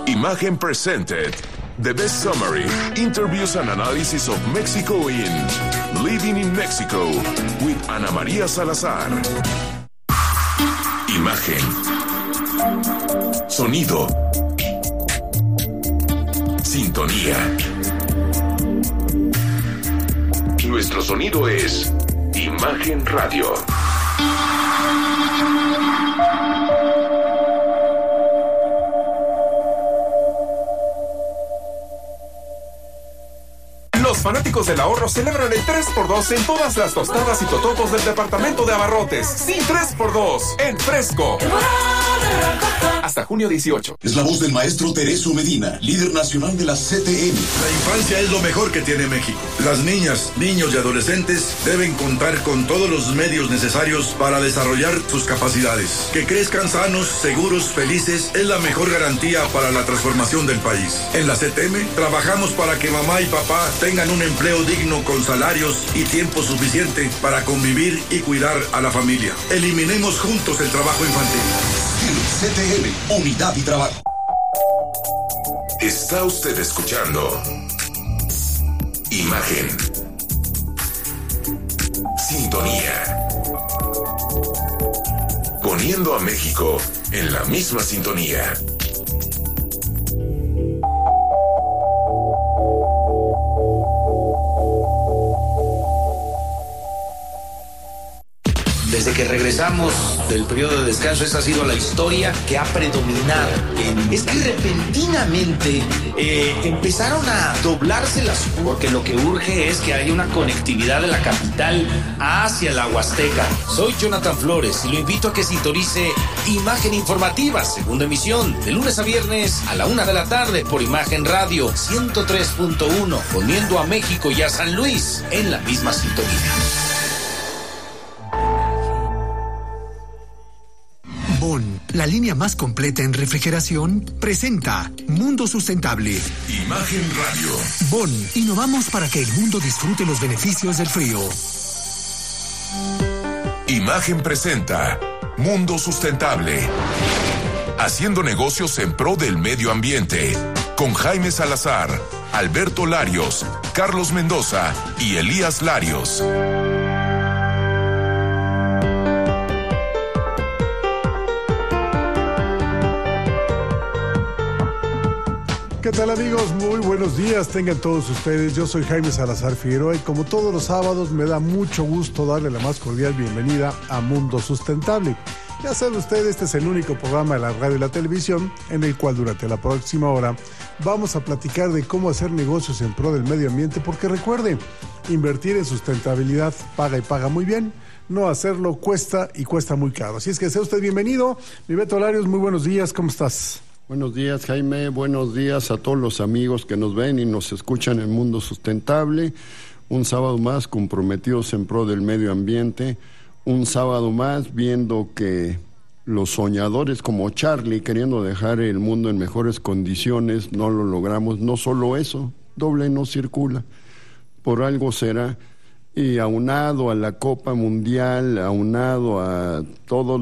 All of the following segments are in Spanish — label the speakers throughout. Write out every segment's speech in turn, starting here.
Speaker 1: Imagen presented the best summary, interviews and analysis of Mexico in Living in Mexico with Ana María Salazar. Imagen. Sonido. Sintonía. Nuestro sonido es Imagen Radio.
Speaker 2: Los fanáticos del ahorro celebran el 3x2 en todas las tostadas y totopos del departamento de abarrotes. Sí, 3x2 en fresco. Hasta junio 18.
Speaker 3: Es la voz del maestro Tereso Medina, líder nacional de la CTM.
Speaker 4: La infancia es lo mejor que tiene México. Las niñas, niños y adolescentes deben contar con todos los medios necesarios para desarrollar sus capacidades. Que crezcan sanos, seguros, felices es la mejor garantía para la transformación del país. En la CTM trabajamos para que mamá y papá tengan un empleo digno con salarios y tiempo suficiente para convivir y cuidar a la familia. Eliminemos juntos el trabajo infantil.
Speaker 3: CTM, Unidad y Trabajo.
Speaker 1: Está usted escuchando Imagen. Sintonía. Poniendo a México en la misma sintonía.
Speaker 5: Desde que regresamos del periodo de descanso, esa ha sido la historia que ha predominado. Es que repentinamente empezaron a doblarse las curvas, porque lo que urge es que haya una conectividad de la capital hacia la Huasteca. Soy Jonathan Flores y lo invito a que sintonice Imagen Informativa, segunda emisión, de lunes a viernes a la 1 de la tarde por Imagen Radio 103.1, poniendo a México y a San Luis en la misma sintonía.
Speaker 6: Bon, la línea más completa en refrigeración, presenta Mundo Sustentable.
Speaker 1: Imagen Radio.
Speaker 6: Bon, innovamos para que el mundo disfrute los beneficios del frío.
Speaker 1: Imagen presenta Mundo Sustentable. Haciendo negocios en pro del medio ambiente. Con Jaime Salazar, Alberto Larios, Carlos Mendoza y Elías Larios.
Speaker 7: ¿Qué tal, amigos? Muy buenos días tengan todos ustedes. Yo soy Jaime Salazar Figueroa y como todos los sábados me da mucho gusto darle la más cordial bienvenida a Mundo Sustentable. Ya saben ustedes, este es el único programa de la radio y la televisión en el cual durante la próxima hora vamos a platicar de cómo hacer negocios en pro del medio ambiente, porque recuerde, invertir en sustentabilidad paga y paga muy bien. No hacerlo cuesta y cuesta muy caro. Así es que sea usted bienvenido. Mi Beto Larios, muy buenos días, ¿cómo estás?
Speaker 8: Buenos días, Jaime. Buenos días a todos los amigos que nos ven y nos escuchan en Mundo Sustentable. Un sábado más comprometidos en pro del medio ambiente. Un sábado más viendo que los soñadores como Charlie, queriendo dejar el mundo en mejores condiciones, no lo logramos. No solo eso, doble no circula. Por algo será. Y aunado a la Copa Mundial, aunado a todos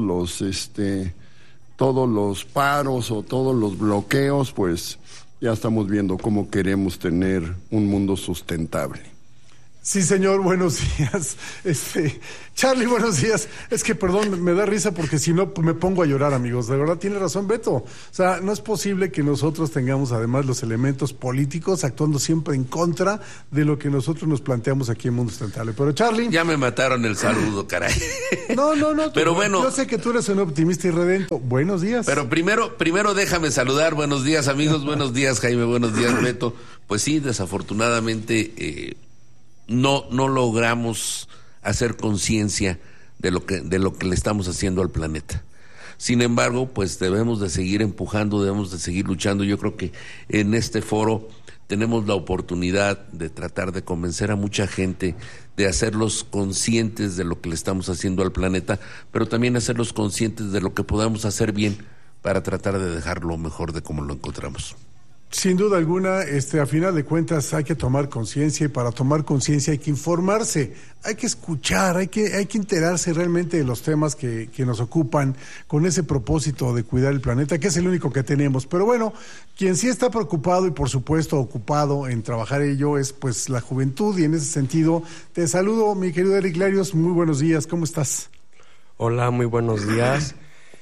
Speaker 8: los paros o todos los bloqueos, pues ya estamos viendo cómo queremos tener un mundo sustentable.
Speaker 7: Sí, señor, buenos días. Charlie, buenos días. Es que, perdón, me da risa porque si no me pongo a llorar, amigos. De verdad, tiene razón Beto. O sea, no es posible que nosotros tengamos además los elementos políticos actuando siempre en contra de lo que nosotros nos planteamos aquí en Mundo Sustentable. Pero, Charlie...
Speaker 9: Ya me mataron el saludo, caray.
Speaker 7: No.
Speaker 9: Pero bueno...
Speaker 7: Yo sé que tú eres un optimista y redento. Buenos días.
Speaker 9: Pero primero déjame saludar. Buenos días, amigos. Buenos días, Jaime. Buenos días, Beto. Pues sí, desafortunadamente... No logramos hacer conciencia de lo que le estamos haciendo al planeta. Sin embargo, pues debemos de seguir empujando, debemos de seguir luchando. Yo creo que en este foro tenemos la oportunidad de tratar de convencer a mucha gente, de hacerlos conscientes de lo que le estamos haciendo al planeta, pero también hacerlos conscientes de lo que podamos hacer bien para tratar de dejarlo mejor de como lo encontramos.
Speaker 7: Sin duda alguna, a final de cuentas hay que tomar conciencia, y para tomar conciencia hay que informarse, hay que escuchar, hay que enterarse realmente de los temas que nos ocupan con ese propósito de cuidar el planeta, que es el único que tenemos. Pero bueno, quien sí está preocupado y por supuesto ocupado en trabajar ello es pues la juventud, y en ese sentido te saludo, mi querido Eric Larios, muy buenos días, ¿cómo estás?
Speaker 10: Hola, muy buenos días,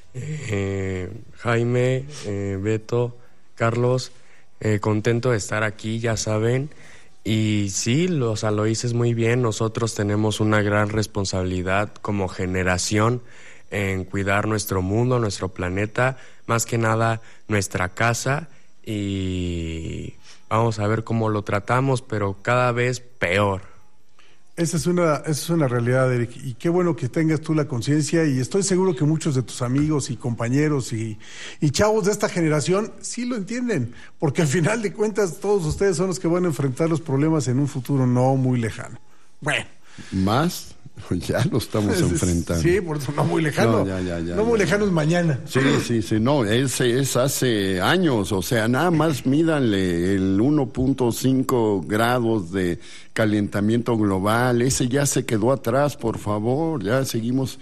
Speaker 10: Jaime, Beto, Carlos. Contento de estar aquí, ya saben, y sí, lo dices muy bien, nosotros tenemos una gran responsabilidad como generación en cuidar nuestro mundo, nuestro planeta, más que nada nuestra casa, y vamos a ver cómo lo tratamos, pero cada vez peor.
Speaker 7: Esa es una realidad, Eric, y qué bueno que tengas tú la conciencia, y estoy seguro que muchos de tus amigos y compañeros y chavos de esta generación sí lo entienden, porque al final de cuentas todos ustedes son los que van a enfrentar los problemas en un futuro no muy lejano. Bueno.
Speaker 8: ¿Más? Ya lo estamos enfrentando.
Speaker 7: Sí, por eso no muy lejano. No muy lejano es mañana.
Speaker 8: Sí, no, es hace años, o sea, nada más mídanle el 1.5 grados de calentamiento global, ese ya se quedó atrás, por favor, ya seguimos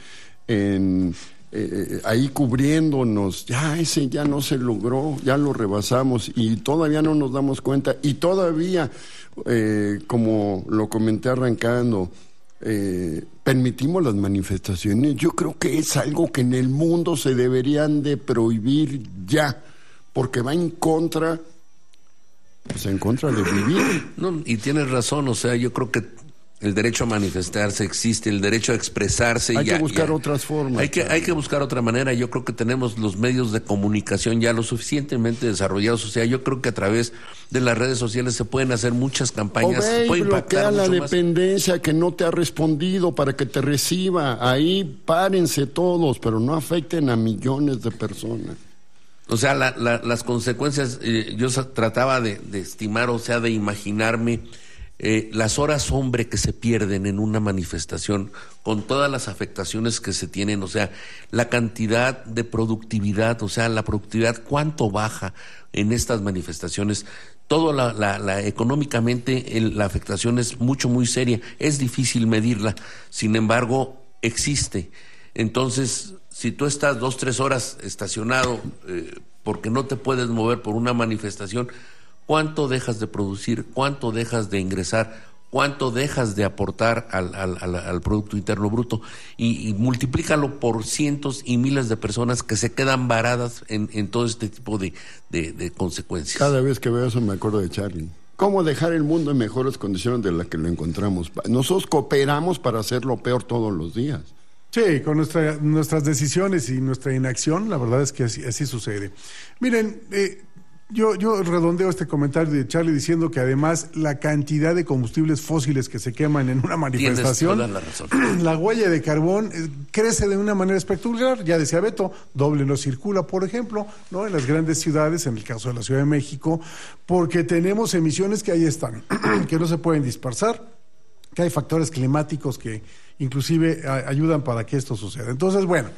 Speaker 8: ahí cubriéndonos, ya ese ya no se logró, ya lo rebasamos y todavía no nos damos cuenta, y todavía, como lo comenté arrancando, permitimos las manifestaciones. Yo creo que es algo que en el mundo se deberían de prohibir ya, porque va en contra de vivir.
Speaker 9: No, y tienes razón, o sea, yo creo que el derecho a manifestarse existe, el derecho a expresarse.
Speaker 8: Hay que buscar otras formas.
Speaker 9: Hay que buscar otra manera. Yo creo que tenemos los medios de comunicación ya lo suficientemente desarrollados. O sea, yo creo que a través de las redes sociales se pueden hacer muchas campañas.
Speaker 8: Se puede bloquear la
Speaker 9: mucho
Speaker 8: dependencia más. Que no te ha respondido para que te reciba. Ahí párense todos, pero no afecten a millones de personas.
Speaker 9: O sea, las consecuencias, yo trataba de estimar, o sea, de imaginarme las horas hombre que se pierden en una manifestación, con todas las afectaciones que se tienen, o sea, la cantidad de productividad, o sea, la productividad, cuánto baja en estas manifestaciones. Todo económicamente la afectación es muy seria, es difícil medirla, sin embargo, existe. Entonces, si tú estás 2-3 horas estacionado porque no te puedes mover por una manifestación, ¿cuánto dejas de producir? ¿Cuánto dejas de ingresar? ¿Cuánto dejas de aportar al Producto Interno Bruto? Y multiplícalo por cientos y miles de personas que se quedan varadas en todo este tipo de consecuencias.
Speaker 8: Cada vez que veo eso me acuerdo de Charlie. ¿Cómo dejar el mundo en mejores condiciones de las que lo encontramos? Nosotros cooperamos para hacerlo peor todos los días.
Speaker 7: Sí, con nuestras decisiones y nuestra inacción, la verdad es que así sucede. Miren, Yo redondeo este comentario de Charlie diciendo que además la cantidad de combustibles fósiles que se queman en una manifestación,
Speaker 9: tienes toda la razón.
Speaker 7: La huella de carbón crece de una manera espectacular. Ya decía Beto, doble no circula, por ejemplo, ¿no? En las grandes ciudades, en el caso de la Ciudad de México, porque tenemos emisiones que ahí están, que no se pueden dispersar, que hay factores climáticos que inclusive ayudan para que esto suceda. Entonces, bueno,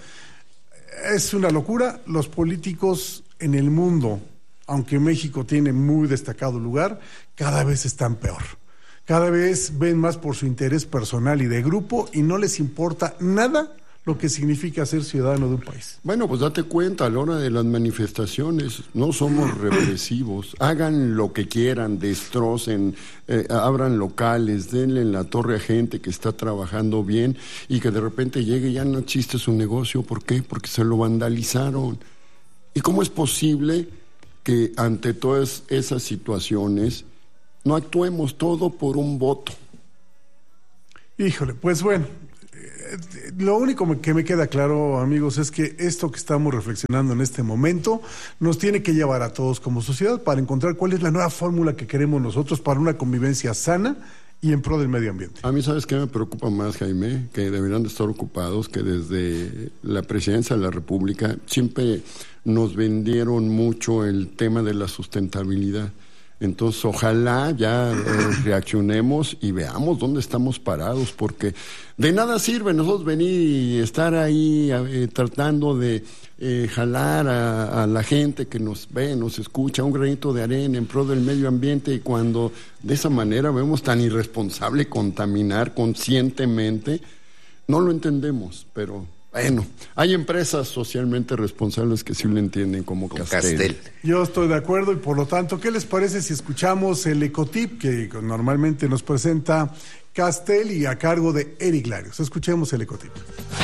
Speaker 7: es una locura. Los políticos en el mundo, aunque México tiene muy destacado lugar, cada vez están peor. Cada vez ven más por su interés personal y de grupo y no les importa nada lo que significa ser ciudadano de un país.
Speaker 8: Bueno, pues date cuenta, a la hora de las manifestaciones no somos represivos. Hagan lo que quieran, destrocen, abran locales, denle en la torre a gente que está trabajando bien y que de repente llegue y ya no existe su negocio. ¿Por qué? Porque se lo vandalizaron. ¿Y cómo es posible que ante todas esas situaciones no actuemos todo por un voto?
Speaker 7: Híjole, pues bueno, lo único que me queda claro, amigos, es que esto que estamos reflexionando en este momento nos tiene que llevar a todos como sociedad para encontrar cuál es la nueva fórmula que queremos nosotros para una convivencia sana y en pro del medio ambiente.
Speaker 8: A mí, ¿sabes qué me preocupa más, Jaime? Que deberían de estar ocupados, que desde la presidencia de la República siempre nos vendieron mucho el tema de la sustentabilidad. Entonces, ojalá ya reaccionemos y veamos dónde estamos parados, porque de nada sirve nosotros venir y estar ahí tratando de jalar a la gente que nos ve, nos escucha, un granito de arena en pro del medio ambiente, y cuando de esa manera vemos tan irresponsable contaminar conscientemente, no lo entendemos, pero... Bueno, hay empresas socialmente responsables que sí lo entienden como Castel.
Speaker 7: Yo estoy de acuerdo y por lo tanto, ¿qué les parece si escuchamos el Ecotip que normalmente nos presenta Castel y a cargo de Eric Larios? Escuchemos el Ecotip.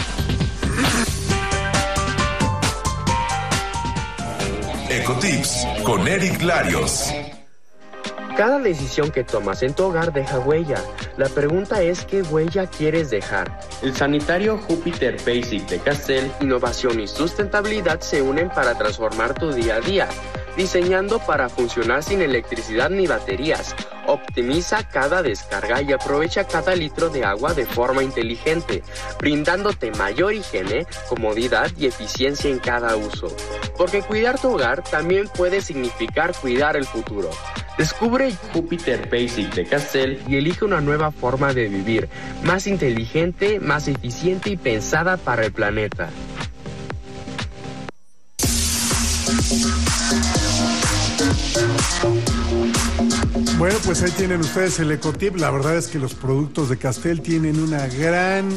Speaker 1: Ecotips con Eric Larios.
Speaker 11: Cada decisión que tomas en tu hogar deja huella. La pregunta es, ¿qué huella quieres dejar? El sanitario Jupiter Basic de Castel, innovación y sustentabilidad se unen para transformar tu día a día, diseñando para funcionar sin electricidad ni baterías. Optimiza cada descarga y aprovecha cada litro de agua de forma inteligente, brindándote mayor higiene, comodidad y eficiencia en cada uso. Porque cuidar tu hogar también puede significar cuidar el futuro. Descubre Jupiter Basic de Castel y elige una nueva forma de vivir, más inteligente, más eficiente y pensada para el planeta.
Speaker 7: Bueno, pues ahí tienen ustedes el Ecotip. La verdad es que los productos de Castel tienen una gran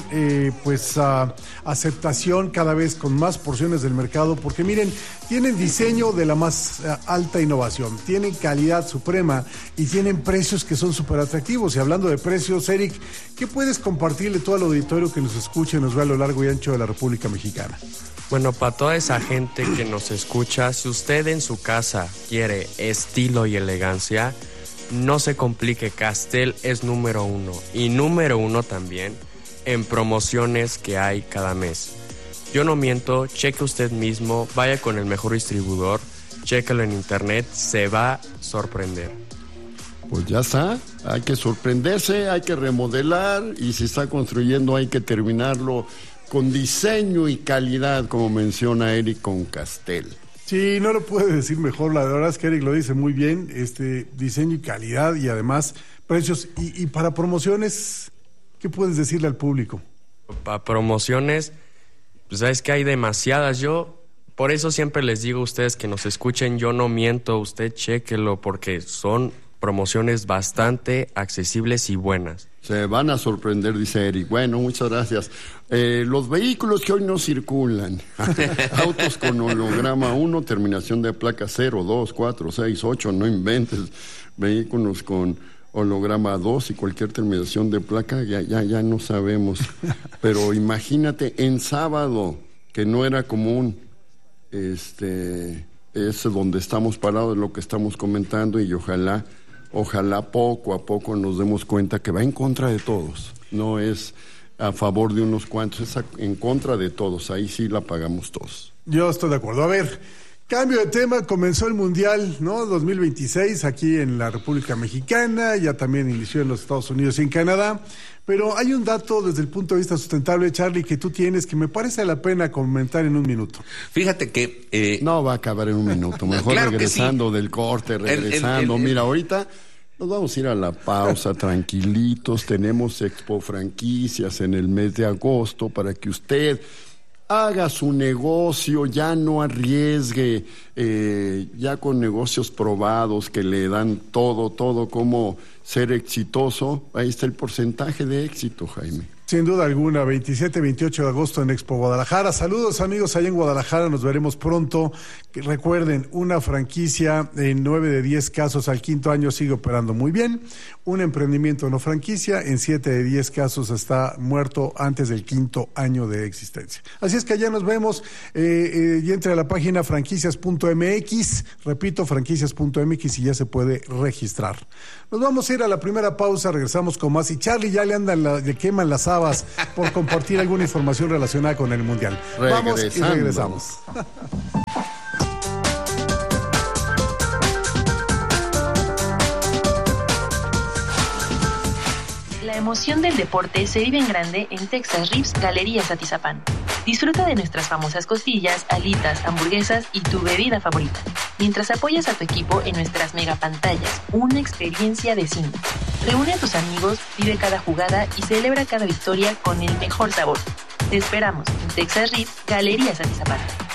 Speaker 7: aceptación cada vez con más porciones del mercado, porque miren, tienen diseño de la más alta innovación, tienen calidad suprema y tienen precios que son súper atractivos. Y hablando de precios, Eric, ¿qué puedes compartirle todo al auditorio que nos escuche y nos ve a lo largo y ancho de la República Mexicana?
Speaker 10: Bueno, para toda esa gente que nos escucha, si usted en su casa quiere estilo y elegancia, no se complique, Castel es número uno. Y número uno también en promociones que hay cada mes. Yo no miento, cheque usted mismo, vaya con el mejor distribuidor, chéquelo en internet, se va a sorprender.
Speaker 8: Pues ya está, hay que sorprenderse, hay que remodelar, y si está construyendo hay que terminarlo con diseño y calidad, como menciona Eric, con Castel.
Speaker 7: Sí, no lo puede decir mejor, la verdad es que Eric lo dice muy bien, diseño y calidad y además precios. Y para promociones, ¿qué puedes decirle al público?
Speaker 10: Para promociones, pues sabes que hay demasiadas. Yo, por eso siempre les digo a ustedes que nos escuchen, yo no miento, usted chéquelo, porque son promociones bastante accesibles y buenas.
Speaker 8: Se van a sorprender, dice Eric. Bueno, muchas gracias. Los vehículos que hoy no circulan. Autos con holograma 1, terminación de placa 0, 2, 4, 6, 8, no inventes. Vehículos con holograma 2 y cualquier terminación de placa, ya no sabemos. Pero imagínate, en sábado, que no era común, es donde estamos parados, lo que estamos comentando, y ojalá poco a poco nos demos cuenta que va en contra de todos, no es a favor de unos cuantos, es en contra de todos, ahí sí la pagamos todos.
Speaker 7: Yo estoy de acuerdo. A ver, cambio de tema, comenzó el Mundial, ¿no? 2026 aquí en la República Mexicana, ya también inició en los Estados Unidos y en Canadá, pero hay un dato desde el punto de vista sustentable, Charlie, que tú tienes, que me parece la pena comentar en un minuto.
Speaker 9: Fíjate que...
Speaker 8: No va a acabar en un minuto, mejor claro, regresando sí. Del corte, regresando. Mira, ahorita nos vamos a ir a la pausa tranquilitos, tenemos Expo Franquicias en el mes de agosto para que usted haga su negocio, ya no arriesgue, ya con negocios probados que le dan todo como ser exitoso. Ahí está el porcentaje de éxito, Jaime.
Speaker 7: Sin duda alguna, 27-28 de agosto en Expo Guadalajara. Saludos amigos allá en Guadalajara, nos veremos pronto. Recuerden, una franquicia en 9 de 10 casos al quinto año sigue operando muy bien. Un emprendimiento no franquicia en 7 de 10 casos está muerto antes del quinto año de existencia. Así es que allá nos vemos y entre a la página franquicias.mx, repito, franquicias.mx y ya se puede registrar. Nos vamos a ir a la primera pausa, regresamos con más y Charlie ya le queman las habas por compartir alguna información relacionada con el Mundial. Vamos y regresamos.
Speaker 12: La emoción del deporte se vive en grande en Texas Rips Galerías Atizapán. Disfruta de nuestras famosas costillas, alitas, hamburguesas y tu bebida favorita, mientras apoyas a tu equipo en nuestras megapantallas, una experiencia de cine. Reúne a tus amigos, vive cada jugada y celebra cada victoria con el mejor sabor. Te esperamos en Texas Reed, Galerías Atizapán.